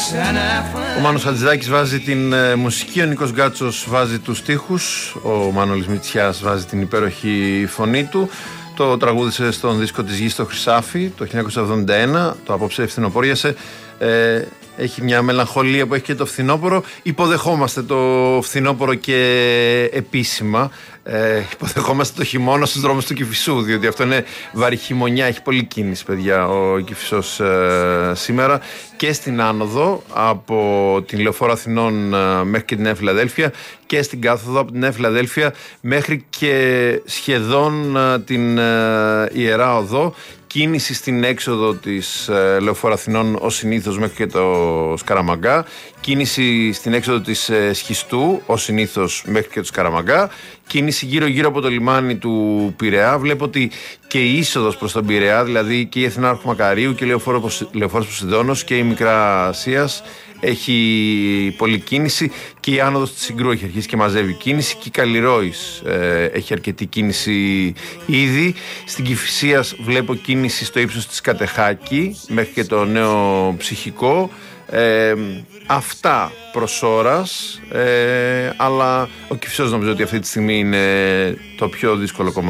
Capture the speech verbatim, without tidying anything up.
Ο Μάνος Χατζηδάκης βάζει την ε, μουσική, ο Νίκος Γκάτσος βάζει τους στίχους, ο Μανώλης Μητσιάς βάζει την υπέροχη φωνή του. Το τραγούδισε στον δίσκο της Γης στο Χρυσάφι το χίλια εννιακόσια εβδομήντα ένα, το απόψε φθινοπόριασε. Ε, έχει μια μελαγχολία που έχει και το φθινόπωρο. Υποδεχόμαστε το φθινόπωρο και επίσημα. Ε, υποδεχόμαστε το χειμώνα στους δρόμους του Κηφισού, διότι αυτό είναι βαρύ χειμωνιά, έχει πολλή κίνηση, παιδιά, ο Κηφισός ε, σήμερα και στην άνοδο από την Λεωφόρο Αθηνών ε, μέχρι και την Νέα Φιλαδέλφια και στην κάθοδο από την Νέα Φιλαδέλφια μέχρι και σχεδόν ε, την ε, Ιερά Οδό. Κίνηση στην έξοδο της ε, Λεωφόρου Αθηνών ως συνήθως μέχρι και το Σκαραμαγκά. Κίνηση στην έξοδο της ε, Σχιστού ως συνήθως μέχρι και το Σκαραμαγκά. Κίνηση γύρω-γύρω από το λιμάνι του Πειραιά. Βλέπω ότι και η είσοδος προς τον Πειραιά, δηλαδή και η Εθνάρχου Μακαρίου και η Λεωφόρος Ποσειδώνος και η Μικρά Ασίας, έχει πολλή κίνηση, και η άνοδος της Συγκρού έχει αρχίσει και μαζεύει κίνηση, και η Καλλιρόης ε, έχει αρκετή κίνηση ήδη. Στην Κηφισίας βλέπω κίνηση στο ύψος της Κατεχάκη μέχρι και το Νέο Ψυχικό. Ε, αυτά προς ώρας, ε, αλλά ο Κηφισός νομίζω ότι αυτή τη στιγμή είναι το πιο δύσκολο κομμάτι.